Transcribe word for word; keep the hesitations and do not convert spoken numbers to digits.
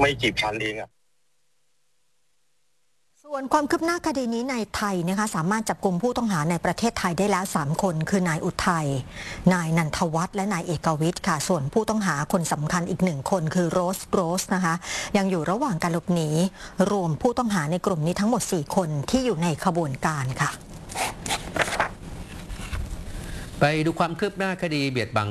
ไม่กี่พันเองอะส่วนความคืบหน้าคดีนี้ในไทยนะคะสามารถจับกลุ่มผู้ต้องหาในประเทศไทยได้แล้วสามคนคือนายอุทัยนายนันทวัฒน์และนายเอกวิทย์ค่ะส่วนผู้ต้องหาคนสำคัญอีกหนึ่งคนคือโรสโรสนะคะยังอยู่ระหว่างการหลบหนีรวมผู้ต้องหาในกลุ่มนี้ทั้งหมดสี่คนที่อยู่ในขบวนการค่ะไปดูความคืบหน้าคดีเบียดบัง